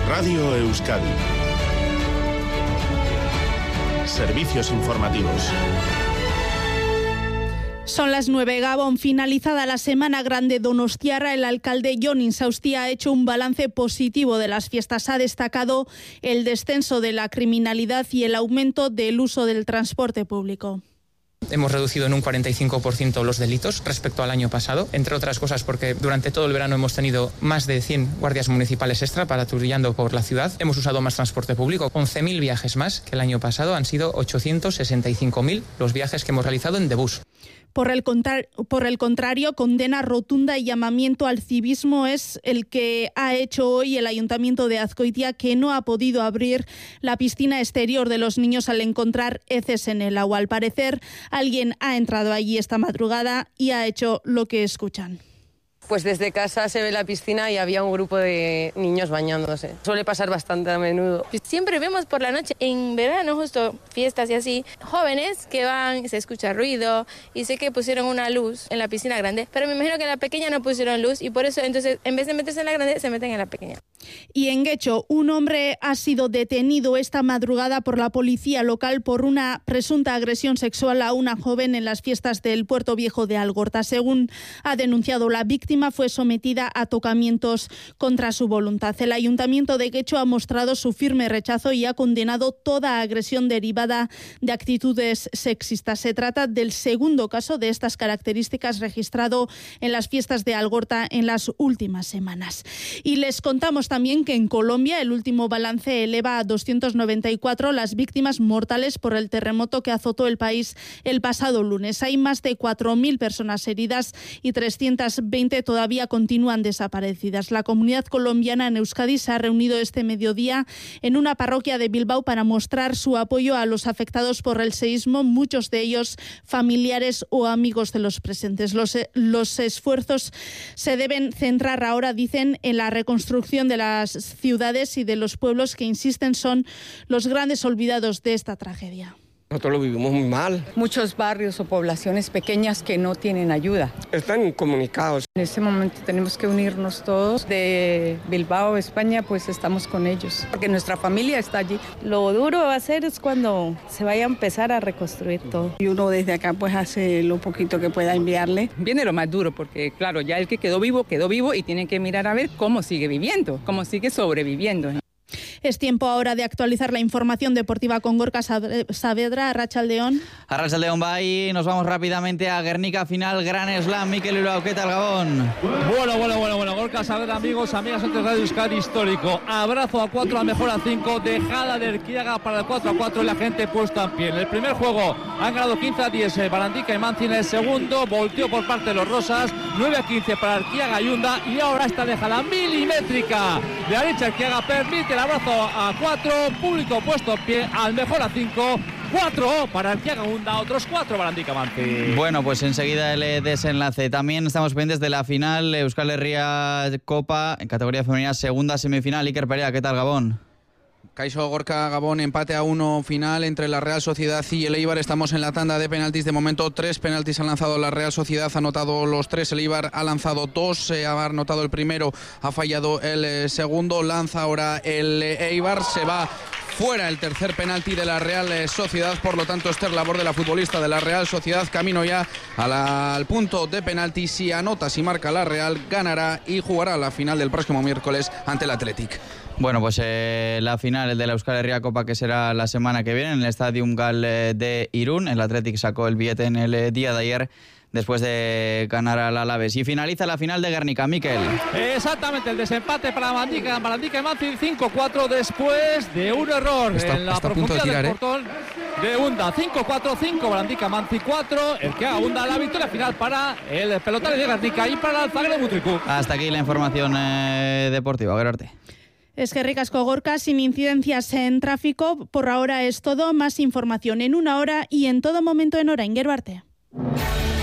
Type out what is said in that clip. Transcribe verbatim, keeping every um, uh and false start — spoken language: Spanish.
Radio Euskadi. Servicios informativos. Son las nueve. Gabón. Finalizada la Semana Grande donostiarra, el alcalde Jon Insaustia ha hecho un balance positivo de las fiestas. Ha destacado el descenso de la criminalidad y el aumento del uso del transporte público. Hemos reducido en un cuarenta y cinco por ciento los delitos respecto al año pasado, entre otras cosas porque durante todo el verano hemos tenido más de cien guardias municipales extra patrullando por la ciudad. Hemos usado más transporte público, once mil viajes más que el año pasado, han sido ochocientos sesenta y cinco mil los viajes que hemos realizado en de bus. Por el, contra- por el contrario, condena rotunda y llamamiento al civismo es el que ha hecho hoy el Ayuntamiento de Azkoitia, que no ha podido abrir la piscina exterior de los niños al encontrar heces en el agua. Al parecer, alguien ha entrado allí esta madrugada y ha hecho lo que escuchan. Pues desde casa se ve la piscina y había un grupo de niños bañándose. Suele pasar bastante a menudo. Siempre vemos por la noche, en verano justo, fiestas y así, jóvenes que van, se escucha ruido y sé que pusieron una luz en la piscina grande, pero me imagino que en la pequeña no pusieron luz y por eso entonces en vez de meterse en la grande se meten en la pequeña. Y en Guecho, un hombre ha sido detenido esta madrugada por la policía local por una presunta agresión sexual a una joven en las fiestas del Puerto Viejo de Algorta. Según ha denunciado la víctima, fue sometida a tocamientos contra su voluntad. El Ayuntamiento de Guecho ha mostrado su firme rechazo y ha condenado toda agresión derivada de actitudes sexistas. Se trata del segundo caso de estas características registrado en las fiestas de Algorta en las últimas semanas. Y les contamos también que en Colombia el último balance eleva a doscientas noventa y cuatro las víctimas mortales por el terremoto que azotó el país el pasado lunes. Hay más de cuatro mil personas heridas y trescientas veinte todavía continúan desaparecidas. La comunidad colombiana en Euskadi se ha reunido este mediodía en una parroquia de Bilbao para mostrar su apoyo a los afectados por el seísmo, muchos de ellos familiares o amigos de los presentes. Los, los esfuerzos se deben centrar ahora, dicen, en la reconstrucción de las ciudades y de los pueblos que, insisten, son los grandes olvidados de esta tragedia. Nosotros lo vivimos muy mal. Muchos barrios o poblaciones pequeñas que no tienen ayuda. Están incomunicados. En este momento tenemos que unirnos todos. De Bilbao, España, pues estamos con ellos, porque nuestra familia está allí. Lo duro va a ser es cuando se vaya a empezar a reconstruir todo. Y uno desde acá pues hace lo poquito que pueda enviarle. Viene lo más duro, porque claro, ya el que quedó vivo, quedó vivo y tienen que mirar a ver cómo sigue viviendo, cómo sigue sobreviviendo. Es tiempo ahora de actualizar la información deportiva con Gorka Saavedra. Arratsaldeon. Arratsaldeon, bye. Nos vamos rápidamente a Guernica, final Gran Slam. Mikel Bilbao, ¿qué tal, Gabón? Bueno, bueno, bueno, bueno. Gorka Saavedra, amigos, amigas, antes de Radio Euskadi histórico. Abrazo a cuatro, a mejor a cinco. Dejada de Erquiaga para el cuatro a cuatro y la gente puesta en pie. En el primer juego han ganado quince a diez Barandica y Manzi. En el segundo volteó por parte de los rosas. nueve a quince para Erquiaga y Unda. Y ahora esta dejada milimétrica de Aritz Erquiaga permite el abrazo a cuatro, público puesto en pie, al mejor a cinco, cuatro para Erquiaga Unda, otros cuatro Barandica Manzi. Bueno, pues enseguida el desenlace. También estamos pendientes de la final Euskal Herria Copa en categoría femenina, segunda semifinal. Iker Perea, ¿qué tal, Gabón? Kaixo, Gorka, Gabón, empate a uno final entre la Real Sociedad y el Eibar. Estamos en la tanda de penaltis. De momento, tres penaltis ha lanzado la Real Sociedad, ha anotado los tres. El Eibar ha lanzado dos, eh, ha anotado el primero, ha fallado el eh, segundo. Lanza ahora el eh, Eibar, se va fuera el tercer penalti de la Real eh, Sociedad. Por lo tanto, esta es labor de la futbolista de la Real Sociedad. Camino ya a la, al punto de penalti. Si anota, si marca la Real, ganará y jugará la final del próximo miércoles ante el Athletic. Bueno, pues eh, la final, el de la Euskal Herria Copa, que será la semana que viene en el Estadio Gal eh, de Irún. El Athletic sacó el billete en el eh, día de ayer después de ganar al Alavés. Y finaliza la final de Guernica, Mikel. Exactamente, el desempate para Barandica, Barandica y Manzi, cinco cuatro después de un error está, en la está profundidad de tirar, del ¿eh? portón de Unda. cinco cuatro, cinco Barandica, Manzi cuatro, el que haga Unda, la victoria final para el pelotario de Guernica y para el Zagreb Mutriku. Hasta aquí la información eh, deportiva, Gerarte. Es que ricasco, Gorka, sin incidencias en tráfico. Por ahora es todo. Más información en una hora y en todo momento en Orain, Gerbarte.